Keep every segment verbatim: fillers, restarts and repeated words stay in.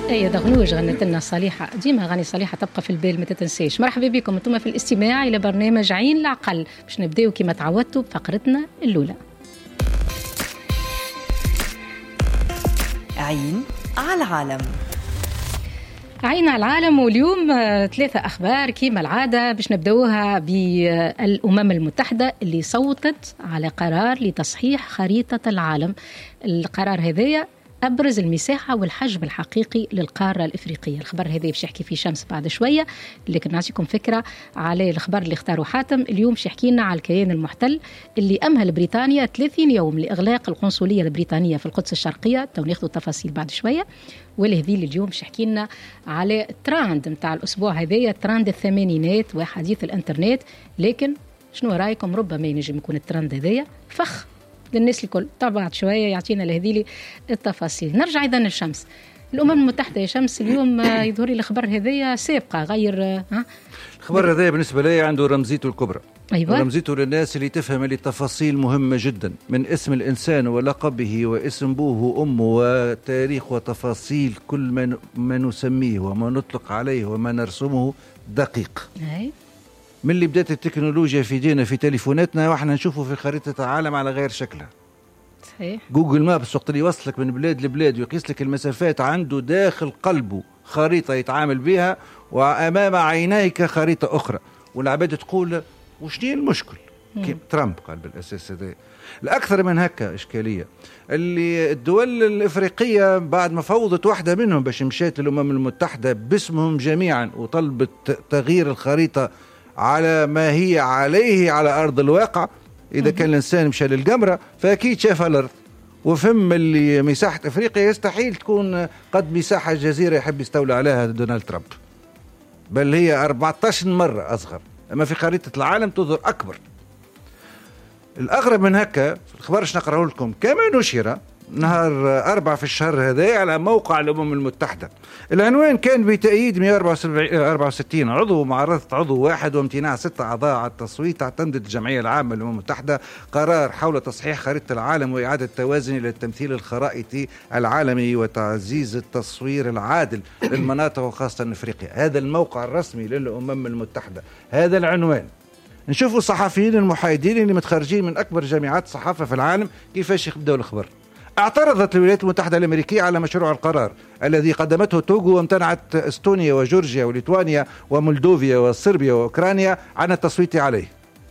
اي دغنوج غنت لنا صالحه، ديما غني صالحه تبقى في البال ما تتنساش. مرحبا بكم انتم في الاستماع الى برنامج عين العقل. باش نبداو كما تعودتوا بفقرتنا الاولى. عين على العالم. عين على العالم، واليوم ثلاثة أخبار كما العادة. باش نبدأوها بالأمم المتحدة اللي صوتت على قرار لتصحيح خريطة العالم. القرار هذايا أبرز المساحة والحجم الحقيقي للقارة الإفريقية. الخبر هذا باش يحكي فيه شمس بعد شوية، لكن نعطيكم فكرة على الخبر اللي اختاروا حاتم. اليوم باش يحكي لنا على الكيان المحتل اللي أمهل بريطانيا ثلاثين يوم لإغلاق القنصلية البريطانية في القدس الشرقية. تو ناخذوا التفاصيل بعد شوية. والهذيل اليوم باش يحكي لنا على التراند متاع الأسبوع هذايا، تراند الثمانينات وحديث الإنترنت. لكن شنو رأيكم؟ ربما ينجم يكون التراند هذايا فخ للناس الكل. طبعا شوية يعطينا لهذيلي التفاصيل. نرجع إذا للشمس. الأمم المتحدة يا شمس اليوم يظهر لي الخبر هذايا سابقة غير ها الخبر هذايا بالنسبة لي عنده رمزيته الكبرى. أيوة. رمزيته للناس اللي تفهم اللي تفاصيل مهمة جدا من اسم الإنسان ولقبه واسم بوه وأمه وتاريخ وتفاصيل كل ما ما نسميه وما نطلق عليه وما نرسمه دقيق. أي. من اللي بدأت التكنولوجيا في دينا في تليفوناتنا واحنا نشوفه في خريطة العالم على غير شكلها. صحيح. جوجل مابس وقت اللي يوصلك من بلاد لبلاد ويقيس لك المسافات، عنده داخل قلبه خريطة يتعامل بها وأمام عينيك خريطة أخرى. والعباد تقول وش دي المشكل؟ كيف ترامب قال بالأساس هذا. الأكثر من هكا إشكالية اللي الدول الإفريقية بعد ما فوضت واحدة منهم باش مشات الأمم المتحدة باسمهم جميعا وطلبت تغيير الخريطة على ما هي عليه على أرض الواقع. إذا كان الإنسان مشى للقمرة فأكيد شاف الأرض وفهم اللي مساحة أفريقيا يستحيل تكون قد مساحة جزيرة يحب يستولى عليها دونالد ترامب، بل هي أربعة عشر مرة أصغر، أما في خريطة العالم تظهر أكبر. الأغرب من هكا في الخبر ايش نقرأه لكم كما نشر نهار أربعة في الشهر هذا على موقع الأمم المتحدة. العنوان كان بتأييد مئة وأربعة وستين عضو معارضة عضو واحد وامتناع ستة أعضاء على التصويت. تعتمد الجمعية العامة للأمم المتحدة قرار حول تصحيح خريطة العالم وإعادة التوازن إلى التمثيل الخرائطي العالمي وتعزيز التصوير العادل للمناطق وخاصة أفريقيا. هذا الموقع الرسمي للأمم المتحدة، هذا العنوان. نشوفوا الصحفيين المحايدين اللي متخرجين من أكبر جامعات الصحافة في العالم كيفاش يبدأوا الخبر. اعترضت الولايات المتحدة الأمريكية على مشروع القرار الذي قدمته توغو وامتنعت استونيا وجورجيا وليتوانيا ومولدوفيا وصربيا وأوكرانيا عن التصويت عليه.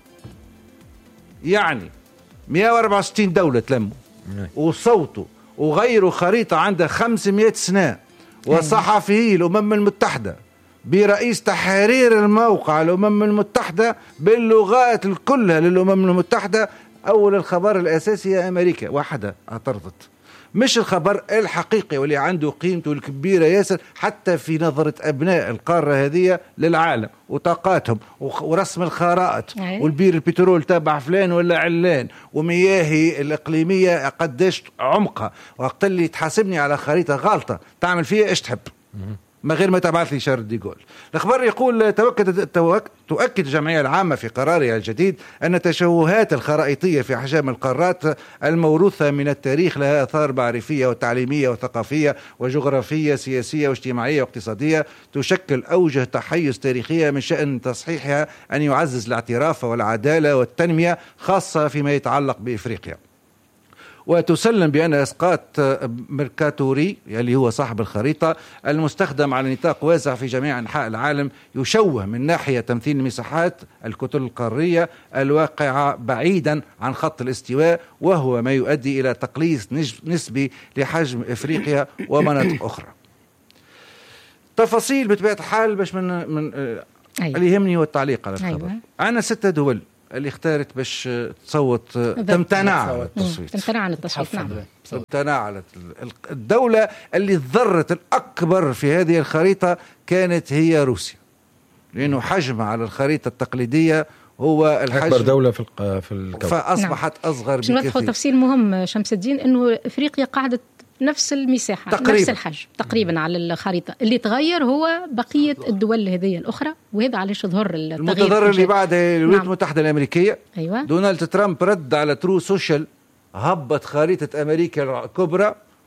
يعني مئة وأربعة وستين دولة تلموا وصوتوا وغيروا خريطة عندها خمسمائة سنة. وصحفيي الأمم المتحدة برئيس تحرير الموقع الأمم المتحدة باللغات كلها للأمم المتحدة. أول الخبر الأساسي هي أمريكا وحدها اعترضت، مش الخبر الحقيقي واللي عنده قيمته الكبيرة ياسر حتى في نظرة أبناء القارة هذه للعالم وطاقاتهم ورسم الخرائط والبير البترول تابع فلان ولا علان ومياهي الإقليمية قديش عمقها. وقت اللي تحاسبني على خريطة غلطة تعمل فيها إيش تحب ما غير ما تبعث لي شارل دي جول. الخبر يقول تؤكد تؤكد الجمعية العامة في قرارها الجديد أن التشوهات الخرائطية في أحجام القارات الموروثة من التاريخ لها آثار معرفية وتعليمية وثقافية وجغرافية سياسية واجتماعية واقتصادية تشكل أوجه تحيز تاريخية من شأن تصحيحها أن يعزز الاعتراف والعدالة والتنمية خاصة فيما يتعلق بإفريقيا. وتسلم بأن إسقاط ميركاتوري اللي هو صاحب الخريطة المستخدم على نطاق واسع في جميع أنحاء العالم يشوه من ناحية تمثيل المساحات الكتل القارية الواقعة بعيدا عن خط الاستواء، وهو ما يؤدي إلى تقليص نسبي لحجم إفريقيا ومناطق أخرى. تفاصيل بطبيعة الحال باش من, من أيوة. اللي يهمني هو التعليق على الخبر. أيوة. أنا ستة دول اللي اختارت باش تصوت تمتنع على التصويت تمتنع على التصويت نعم تمتنع على الدولة اللي ضرت الأكبر في هذه الخريطة كانت هي روسيا، لأنه حجمها على الخريطة التقليدية هو الحجم أكبر دولة في في الكوكب، فأصبحت نعم. أصغر بكثير. ندخل تفصيل مهم شمس الدين إنه إفريقيا قاعدة نفس المساحة تقريبا. نفس الحجم تقريبا على الخريطة. اللي تغير هو بقية الدول هذه الأخرى، وهذا علاش ظهر التغيير. المتضرر اللي بعد الولايات نعم. المتحدة الأمريكية. أيوة. دونالد ترامب رد على ترو سوشيال، هبط خريطة أمريكا الكبرى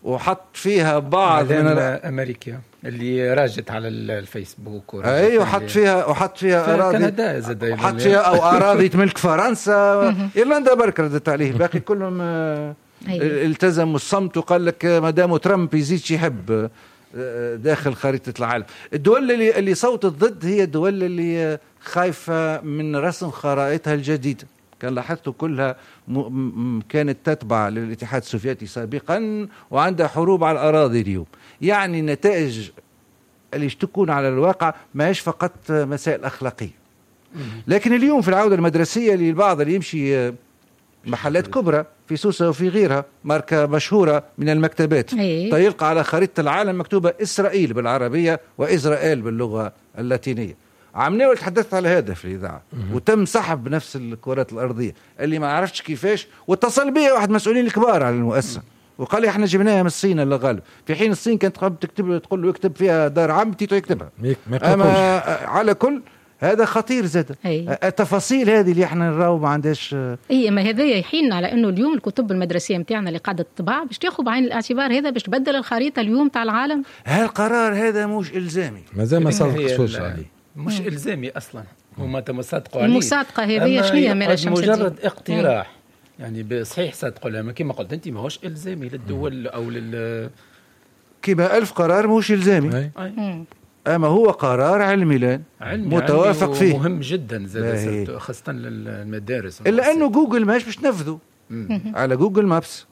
وحط فيها بعض من أمريكا اللي راجت على الفيسبوك. أيوة وحط فيها وحط فيها أراضي وحط فيها أو أراضي تملك فرنسا. إيرلندا برك ردت عليه، باقي كلهم التزموا الصمت وقال لك مدام ترامب يزيد يحب داخل خريطة العالم. الدول اللي اللي صوتت ضد هي الدول اللي خايفة من رسم خرائطها الجديدة. كان لاحظتوا كلها م- كانت تتبع للاتحاد السوفيتي سابقا وعندها حروب على الأراضي اليوم. يعني النتائج اللي تكون على الواقع ما هيش فقط مسائل أخلاقية. لكن اليوم في العودة المدرسية للبعض اللي يمشي محلات كبرى في سوسة وفي غيرها ماركة مشهورة من المكتبات تلقى على خريطة العالم مكتوبة إسرائيل بالعربية وإسرائيل باللغة اللاتينية. عملنا تحدثت على هذا في الإذاعة وتم سحب بنفس الكرات الأرضية اللي ما عرفتش كيفاش، واتصل بي واحد مسؤولين الكبار على المؤسسة وقال لي احنا جبناها من الصين اللي غالب، في حين الصين كانت قبل تكتب تقول له اكتب فيها دار عمتي تو يكتبها. أما على كل هذا خطير زاد. التفاصيل هذه اللي احنا نراو ما عندهاش. اي ما هذا يحين على انه اليوم الكتب المدرسيه نتاعنا اللي قاعده تطبع باش تاخذ بعين الاعتبار هذا باش تبدل الخريطه اليوم تاع العالم. هالقرار هذا مش الزامي، مازال ما صدقش عليه، مش الزامي اصلا، هما تم صدقوا عليه. المصادقه هذه شنو هي ميرا شمس الدين؟ مجرد اقتراح يعني صحيح صدقوا لها، كما قلت انت ماهوش الزامي للدول او لل كما ألف قرار مش الزامي. أما هو قرار علمي لان علمي متوافق علمي فيه مهم جدا زاد خاصة للمدارس. إلا أنه جوجل ماش باش تنفذه على جوجل مابس،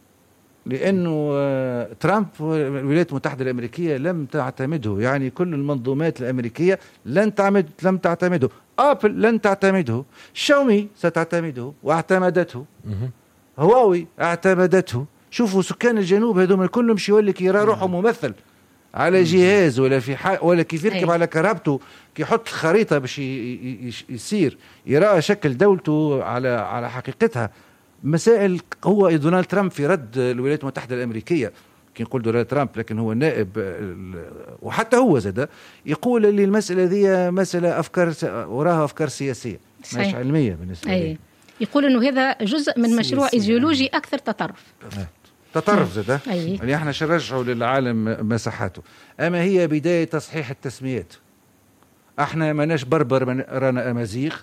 لأنه ترامب والولايات المتحدة الأمريكية لم تعتمده. يعني كل المنظومات الأمريكية لن تعتمد لم تعتمده، أبل لن تعتمده، شاومي ستعتمده واعتمدته، هواوي اعتمدته. شوفوا سكان الجنوب هذوما كلهم شي يولي كي يرى روحه ممثل على جهاز ولا في حق ولا كيف يركب على كرابته كي يحط الخريطة باش يصير يرى شكل دولته على على حقيقتها. مسائل هو دونالد ترامب في رد الولايات المتحدة الأمريكية، كي نقول دونالد ترامب لكن هو نائب وحتى هو زاد يقول اللي المسألة ذي مسألة أفكار وراها أفكار سياسية مش علمية بالنسبة لي. يقول إنه هذا جزء من مشروع إيديولوجي أكثر تطرف. تطرف زاد يعني احنا شنرجعوا للعالم مساحاته. أما هي بداية تصحيح التسميات. احنا ماناش بربر من رانا أمازيغ،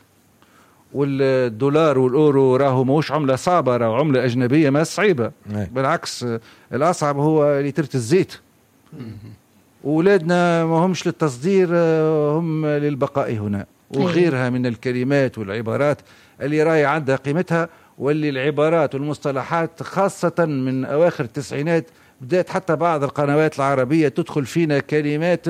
والدولار والأورو راهو موش عملة صعبة، راهو عملة أجنبية ما صعيبة. بالعكس الأصعب هو لترة الزيت. وولادنا ما همش للتصدير، هم للبقاء هنا. وغيرها من الكلمات والعبارات اللي راهي عندها قيمتها، واللي العبارات والمصطلحات خاصة من أواخر التسعينات بدأت حتى بعض القنوات العربية تدخل فينا كلمات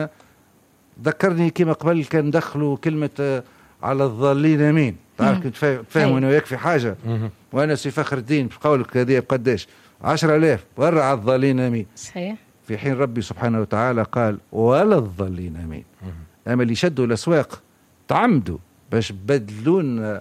ذكرني كما قبل كان دخلوا كلمة على الضالين مين. تعرف كنت فاهم انه يكفي حاجة وانا سي فخر الدين بقولك هذه بقداش عشرة آلاف برا على الضالين مين. صحيح. في حين ربي سبحانه وتعالى قال ولا الضالين مين. اما اللي شدوا الاسواق تعمدوا باش بدلون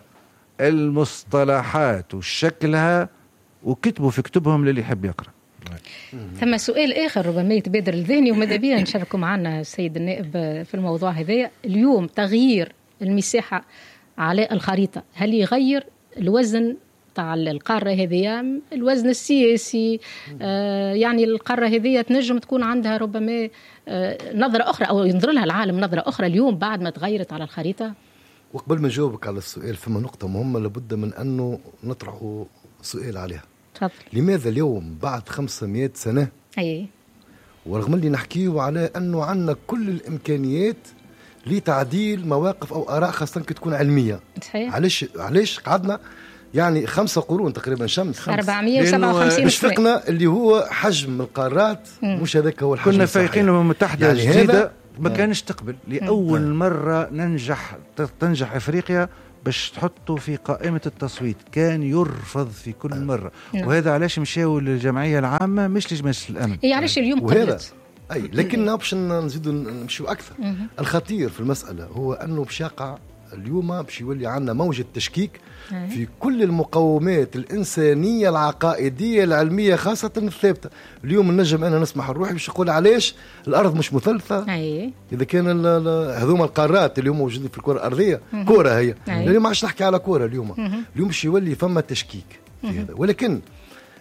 المصطلحات وشكلها وكتبوا في كتبهم للي يحب يقرأ. ثم سؤال آخر ربما يتبادر الذهني وماذا بينا نشاركوا معنا السيد النائب في الموضوع هذا. اليوم تغيير المساحة على الخريطة هل يغير الوزن تاع القارة هذه، الوزن السياسي؟ آه يعني القارة هذه تنجم تكون عندها ربما آه نظرة أخرى أو ينظر لها العالم نظرة أخرى اليوم بعد ما تغيرت على الخريطة. وقبل ما نجاوبك على السؤال فما نقطة مهمة لابد من أنه نطرحوا سؤال عليها. تفضل. لماذا اليوم بعد خمسمائة سنة أي ورغم اللي نحكيه على أنه عندنا كل الإمكانيات لتعديل مواقف أو آراء خاصة كتكون علمية، صحيح. علاش علاش قعدنا يعني خمسة قرون تقريبا شمس أربعمائة وسبعة وخمسين مش فقنا اللي هو حجم القارات مم. مش هذاك هو الحجم. كنا فايقين الأمم المتحدة يعني الجديدة ما كانش تقبل لأول مم. مرة ننجح تنجح أفريقيا باش تحطوا في قائمة التصويت، كان يرفض في كل مرة. نعم. وهذا علاش مشاو للجمعية العامة مش لجمعية الأمن. إيه علاش اليوم قبلت؟ أي لكن باش نزيدوا نمشيو أكثر. مم. الخطير في المسألة هو أنه باش يقع اليوم باش يولي عندنا موجة تشكيك أي. في كل المقومات الإنسانية العقائدية العلمية خاصة الثابتة. اليوم النجم أنا نسمح الروح باش نقول علاش الأرض مش مثلثة. أي. إذا كان هذوما القارات اليوم موجودين في الكرة الأرضية كرة هي اليوم ما عادش نحكي على كرة اليوم. مم. اليوم باش يولي فما تشكيك في هذا. ولكن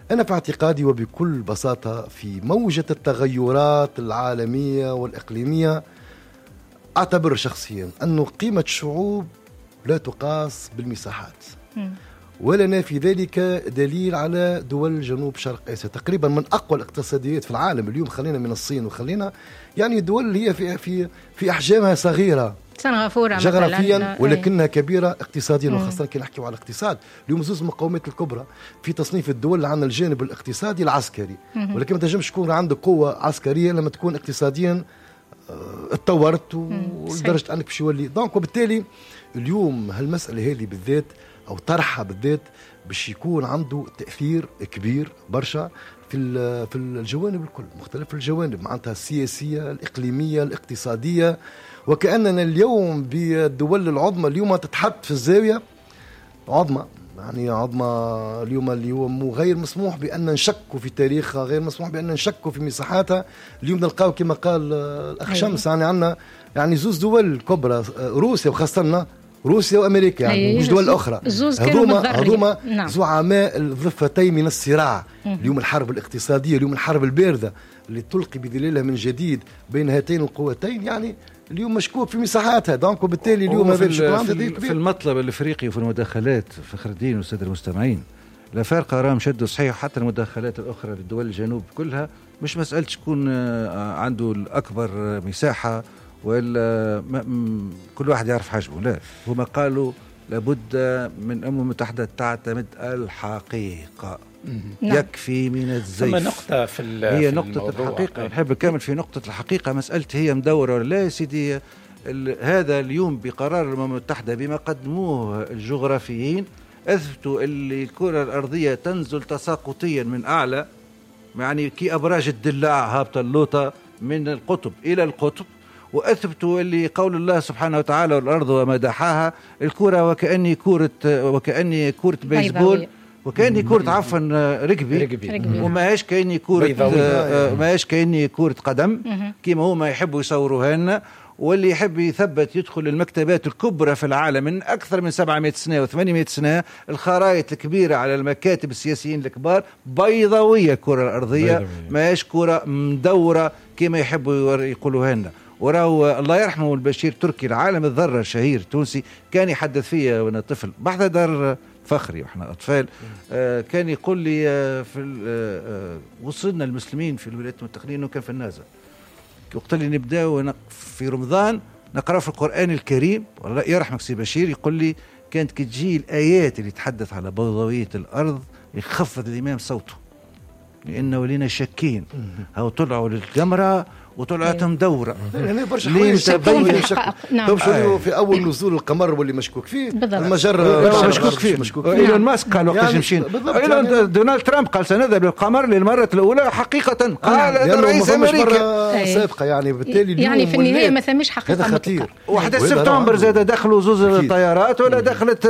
أنا في اعتقادي وبكل بساطة في موجة التغيرات العالمية والإقليمية أعتبر شخصيا أن قيمة الشعوب لا تقاس بالمساحات، ولنا في ذلك دليل على دول جنوب شرق آسيا، تقريبا من أقوى الاقتصاديات في العالم اليوم، خلينا من الصين وخلينا يعني دول اللي هي في في في أحجامها صغيرة سنغافورة جغرافيا ولكنها كبيرة اقتصاديا، وخاصة كي نحكيو على الاقتصاد اليوم زوز المقومات الكبرى في تصنيف الدول. عندنا الجانب الاقتصادي العسكري، ولكن ما تنجمش تكون عندك قوة عسكرية لما تكون اقتصاديا اتطورت ولدرجة أنك باش يولي دونك. وبالتالي اليوم هالمسألة هذه بالذات أو طرحها بالذات باش يكون عنده تأثير كبير برشا في في الجوانب الكل، مختلف الجوانب معناتها السياسية الإقليمية الاقتصادية. وكأننا اليوم بالدول العظمى اليوم تتحط في الزاوية عظمى، يعني عظمى اليوم اللي هو مو غير مسموح بأن نشكوا في تاريخها، غير مسموح بأن نشكوا في مساحاتها. اليوم نلقاو كما قال الأخ شمس يعني عندنا يعني زوز دول كبرى، روسيا وخاصة روسيا وامريكا يعني مش دول اخرى، هذوما هذوما نعم. زعماء الضفتين من الصراع. مم. اليوم الحرب الاقتصاديه، اليوم الحرب البارده اللي تلقي بظلالها من جديد بين هاتين القوتين، يعني اليوم مشكوك في مساحاتها. دونك وبالتالي اليوم هذا في, في المطلب الافريقي وفي المداخلات فخر الدين والساده المستمعين، لا فرق راهم شدوا صحيح. حتى المداخلات الاخرى للدول الجنوب كلها مش مساله تكون عنده الاكبر مساحه ولا كل واحد يعرف حجمه، لا، هما قالوا لابد من الأمم المتحدة تعتمد الحقيقة. نعم. يكفي من الزيف. ثم نقطة في هي في نقطة الموضوع. الحقيقة، نحب نكمل في نقطة الحقيقة. مسألة هي مدورة ولا لا يا سيدي، هذا اليوم بقرار الأمم المتحدة بما قدموه الجغرافيين أثبتوا اللي الكرة الأرضية تنزل تساقطيا من أعلى، يعني كي أبراج الدلاع هابطة اللوطة من القطب إلى القطب، وأثبتوا اللي قول الله سبحانه وتعالى والأرض وما دحاها، الكرة وكأني كورة وكأني كورة بيسبول وكأني كورة عفوا ركبي, ركبي. وما هيش كأني كورة آه ما هيش كأني كورة قدم كما هما يحبوا يصوروها لنا. واللي يحب يثبت يدخل المكتبات الكبرى في العالم من أكثر من سبعمائة سنة وثمانمائة سنة، الخرائط الكبيرة على المكاتب السياسيين الكبار بيضاوية الكرة الأرضية، ما هيش كرة مدورة كما يحبوا يقولوها لنا. وراه الله يرحمه البشير تركي العالم الذرة الشهير التونسي كان يحدث فيا وانا طفل بحث دار فخري واحنا اطفال، آه كان يقول لي آه في آه وصلنا المسلمين في الولايات المتحدة انه كان في النازل وقت اللي نبداو في رمضان نقرا في القرآن الكريم، والله يرحمك سي بشير يقول لي كانت كتجي الايات اللي تحدث على بيضاوية الارض يخفض الامام صوته لانه ولينا شاكين هاو طلعوا للجمره وطلعتهم دورة. هنا برشا حوايج تبين نعم. في أول نزول القمر واللي مشكوك فيه المجرة مشكوك فيه مشكوك فيه إيلون ماسك قال وقت يعني مشين يعني دونالد ترامب قال سنذهب للقمر للمرة الأولى حقيقة، قال رئيس أمريكا سابقة يعني. بالتالي يعني في النهاية ما ثمش حقيقة هذا خطير. وحتى سبتمبر زاد دخلوا زوز الطيارات ولا دخلت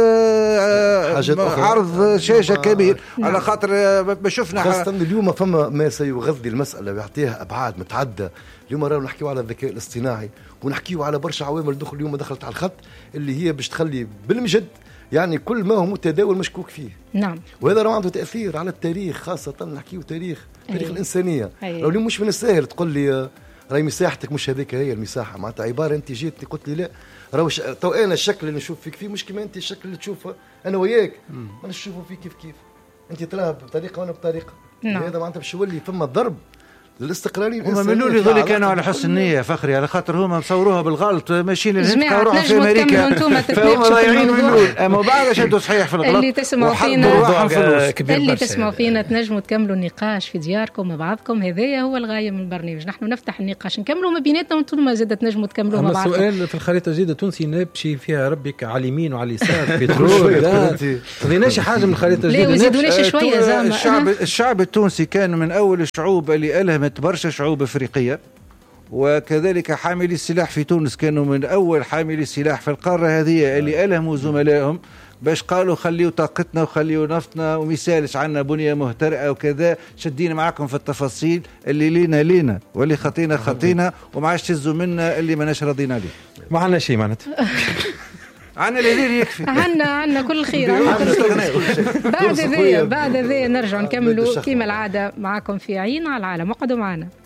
عرض شاشة كبير على خاطر ما شفنا. خاصة اليوم فما ما سيغذي المسألة ويعطيها أبعاد متعدة. اليوم رانا نحكيو على الذكاء الاصطناعي ونحكيو على برشا عوامل دخل اليوم دخلت على الخط اللي هي باش تخلي بالمجد يعني كل ما هو متداول مشكوك فيه. نعم. وهذا راه عنده تأثير على التاريخ، خاصة نحكيو تاريخ تاريخ أيه. الإنسانية. لو اليوم مش من السهل تقول لي راهي مساحتك مش هذيك هي المساحة، معناتها عبارة أنت جيت قلت لي لا راهو ش... تو أنا الشكل اللي نشوف فيك فيه مش كما أنت الشكل اللي تشوفه أنا وياك، ما نشوفه فيك كيف كيف أنت تراها بطريقة وأنا بطريقة. نعم. هذا معناتها باش يولي ثم ضرب الاستقراري. هما منو اللي ذولي كانوا على حسن النية فخري على خاطر هما مصوروها بالغلط ماشيين للهند كروحوا في امريكا فهم ضايعين منون، اما بعد شدوا صحيح في الغلط اللي تسمعوا فينا اللي تسمعوا فينا تنجموا تكملوا النقاش في دياركم مع بعضكم، هذايا هو الغاية من البرنامج. نحن نفتح النقاش نكملوا ما بيناتنا وانتم ما زاد تنجموا تكملوا مع بعضكم. السؤال في الخريطة الجديدة التونسي نبشي فيها ربك على اليمين وعلى اليسار بترول خذيناش حاجة من الخريطة الجديدة. لا وزيدوناش شوية زعما الشعب الشعب التونسي كان من اول الشعوب اللي ألهمت برشا شعوب أفريقية، وكذلك حاملي السلاح في تونس كانوا من أول حاملي السلاح في القارة هذه اللي ألهموا زملائهم باش قالوا خليوا طاقتنا وخليوا نفطنا ومثالش عنا بنية مهترئة وكذا، شدينا معكم في التفاصيل اللي لينا لينا واللي خطينا خطينا وما عادش تزوا منا اللي ما ناش راضيين عليه. ما عنا شيء معناتها عنا الهليل يكفي. عنا عنا كل خير. بعد ذي بعد ذي نرجع نكملوا كما العادة معكم في عين على العالم. اقعدوا معنا.